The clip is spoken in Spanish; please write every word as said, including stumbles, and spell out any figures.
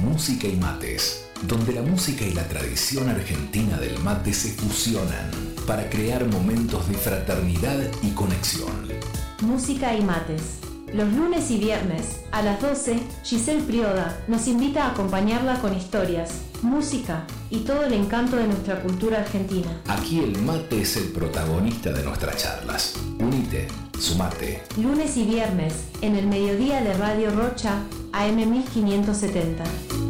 Música y Mates, donde la música y la tradición argentina del mate se fusionan para crear momentos de fraternidad y conexión. Música y Mates. Los lunes y viernes, a las doce, Giselle Prioda nos invita a acompañarla con historias, música y todo el encanto de nuestra cultura argentina. Aquí el mate es el protagonista de nuestras charlas. Unite, sumate. Lunes y viernes, en el mediodía de Radio Rocha, A M mil quinientos setenta.